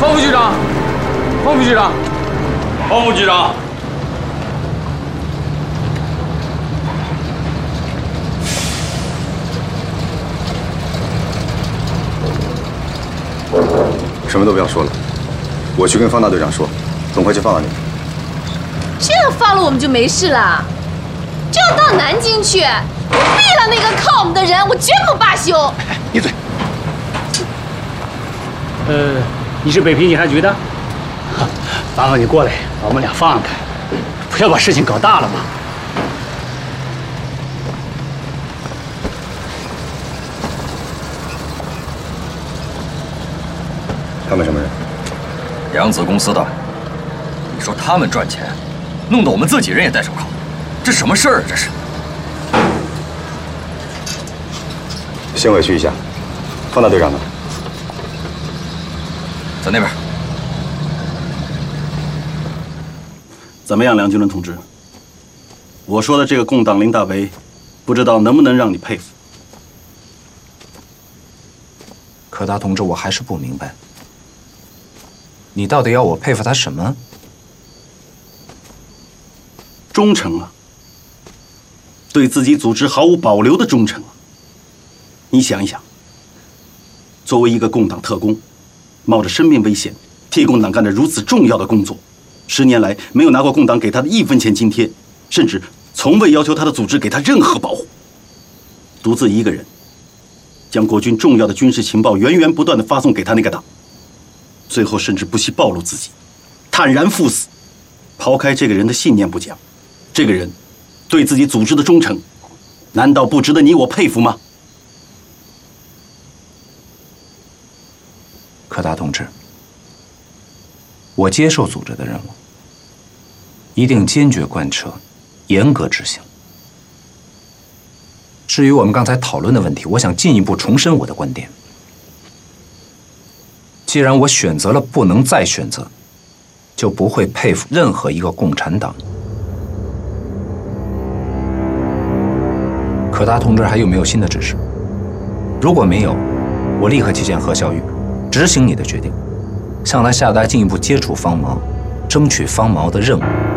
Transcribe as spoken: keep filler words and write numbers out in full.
黄副局长，黄副局长，黄副局长。 什么都不要说了，我去跟方大队长说，总会去放了你。 这样放了我们就没事了，就要到南京去，我毙了那个靠我们的人，我绝不罢休。 闭嘴！ 呃，你是北平警察局的？麻烦你过来，把我们俩放开，不要把事情搞大了嘛。 他们什么人？ 扬子公司的。你说他们赚钱，弄得我们自己人也戴手铐，这什么事儿啊？这是。 先委屈一下，方大队长呢？ 在那边。 怎么样，梁军伦同志？我说的这个共党林大为，不知道能不能让你佩服？ 柯达同志，我还是不明白。你到底要我佩服他什么？ 忠诚啊，对自己组织毫无保留的忠诚啊！你想一想，作为一个共党特工，冒着生命危险替共党干着如此重要的工作，十年来没有拿过共党给他的一分钱津贴，甚至从未要求他的组织给他任何保护，独自一个人将国军重要的军事情报源源不断地发送给他那个党。最后甚至不惜暴露自己，坦然赴死。抛开这个人的信念不讲，这个人对自己组织的忠诚，难道不值得你我佩服吗？ 柯达同志，我接受组织的任务，一定坚决贯彻，严格执行。至于我们刚才讨论的问题，我想进一步重申我的观点。既然我选择了不能再选择，就不会佩服任何一个共产党。柯达同志还有没有新的指示？如果没有，我立刻去见何小雨，执行你的决定，向他下达进一步接触方毛，争取方毛的任务。